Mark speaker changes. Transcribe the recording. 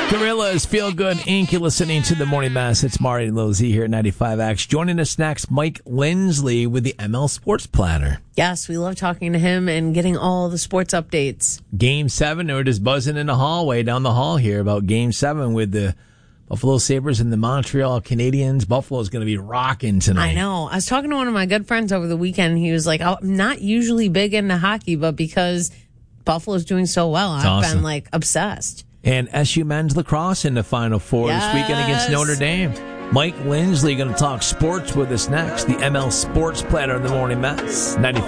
Speaker 1: Gorillas, Feel Good Inc. You're listening to the Morning Mass. It's Marty and Lil Z here at 95X. Joining us next, Mike Lindsley with the ML Sports Platter.
Speaker 2: Yes, we love talking to him and getting all the sports updates.
Speaker 1: Game 7, they were just buzzing in the hallway down the hall here about Game 7 with the Buffalo Sabres and the Montreal Canadiens. Buffalo's going to be rocking tonight.
Speaker 2: I know. I was talking to one of my good friends over the weekend. He was like, I'm not usually big into hockey, but because Buffalo's doing so well, I've been like obsessed.
Speaker 1: And SU men's lacrosse in the Final Four this weekend against Notre Dame. Mike Lindsley going to talk sports with us next. The ML Sports Platter in the Morning Mess. 95.